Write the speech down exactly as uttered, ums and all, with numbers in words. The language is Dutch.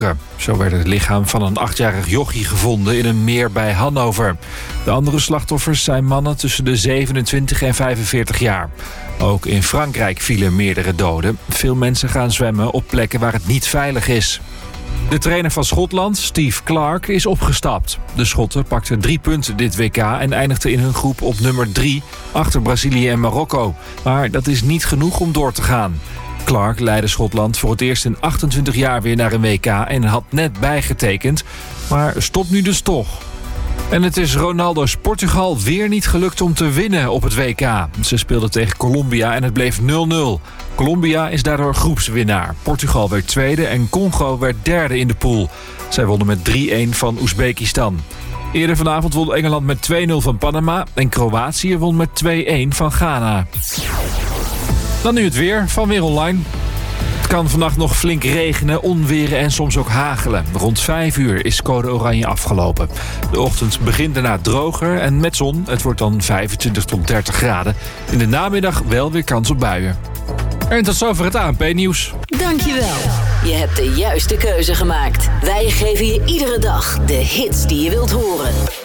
Zo werd het lichaam van een achtjarig jochie gevonden in een meer bij Hannover. De andere slachtoffers zijn mannen tussen de zevenentwintig en vijfenveertig jaar. Ook in Frankrijk vielen meerdere doden. Veel mensen gaan zwemmen op plekken waar het niet veilig is. De trainer van Schotland, Steve Clarke, is opgestapt. De Schotten pakten drie punten dit W K en eindigden in hun groep op nummer drie... achter Brazilië en Marokko. Maar dat is niet genoeg om door te gaan. Clarke leidde Schotland voor het eerst in achtentwintig jaar weer naar een W K... en had net bijgetekend, maar stopt nu dus toch. En het is Ronaldo's Portugal weer niet gelukt om te winnen op het W K. Ze speelden tegen Colombia en het bleef nul nul. Colombia is daardoor groepswinnaar. Portugal werd tweede en Congo werd derde in de pool. Zij wonnen met drie-een van Oezbekistan. Eerder vanavond won Engeland met twee nul van Panama... en Kroatië won met twee-een van Ghana. Dan nu het weer van Weer Online. Het kan vannacht nog flink regenen, onweren en soms ook hagelen. Rond vijf uur is code oranje afgelopen. De ochtend begint daarna droger en met zon. Het wordt dan vijfentwintig tot dertig graden. In de namiddag wel weer kans op buien. En tot zover het A N P-nieuws. Dankjewel. Je hebt de juiste keuze gemaakt. Wij geven je iedere dag de hits die je wilt horen.